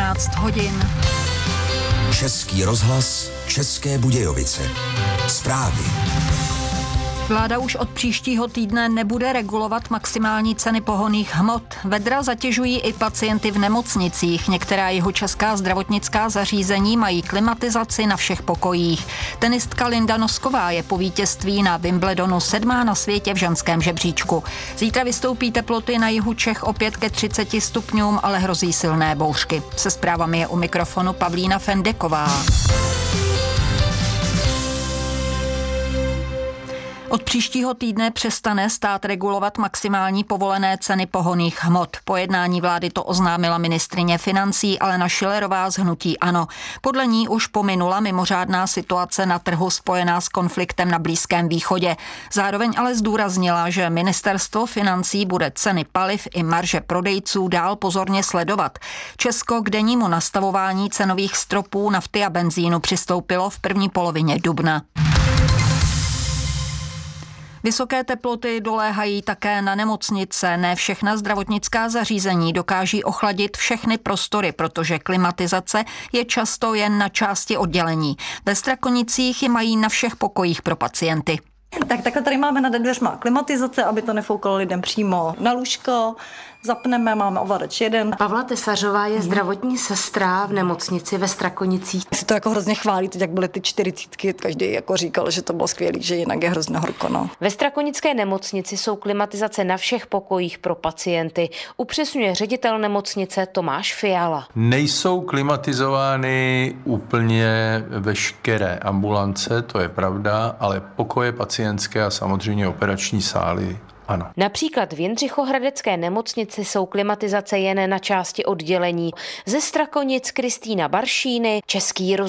11 hodin. Český rozhlas, České Budějovice. Zprávy. Vláda už od příštího týdne nebude regulovat maximální ceny pohonných hmot. Vedra zatěžují i pacienty v nemocnicích. Některá jihočeská zdravotnická zařízení mají klimatizaci na všech pokojích. Tenistka Linda Nosková je po vítězství na Wimbledonu 7. na světě v ženském žebříčku. Zítra vystoupí teploty na jihu Čech opět ke 30 stupňům, ale hrozí silné bouřky. Se zprávami je u mikrofonu Pavlína Fendeková. Od příštího týdne přestane stát regulovat maximální povolené ceny pohonných hmot. Po jednání vlády to oznámila ministryně financí Alena Schillerová z hnutí ANO. Podle ní už pominula mimořádná situace na trhu spojená s konfliktem na Blízkém východě. Zároveň ale zdůraznila, že ministerstvo financí bude ceny paliv i marže prodejců dál pozorně sledovat. Česko k dennímu nastavování cenových stropů nafty a benzínu přistoupilo v první polovině dubna. Vysoké teploty doléhají také na nemocnice. Ne všechna zdravotnická zařízení dokáží ochladit všechny prostory, protože klimatizace je často jen na části oddělení. Ve Strakonicích ji mají na všech pokojích pro pacienty. Tak takhle tady máme nad dveřma klimatizace, aby to nefoukalo lidem přímo na lůžko. Zapneme, máme ovladač jeden. Pavla Tesařová je zdravotní sestra v nemocnici ve Strakonicích. Si to jako hrozně chválí, teď jak byly ty 40, každý jako říkal, že to bylo skvělý, že jinak je hrozně horko. No. Ve Strakonické nemocnici jsou klimatizace na všech pokojích pro pacienty. Upřesňuje ředitel nemocnice Tomáš Fiala. Nejsou klimatizovány úplně veškeré ambulance, to je pravda, ale pokoje pacientské a samozřejmě operační sály ano. Například v Jindřichohradecké nemocnici jsou klimatizace jen na části oddělení. Ze Strakonic Kristýna Baršíny, Český rozhlas.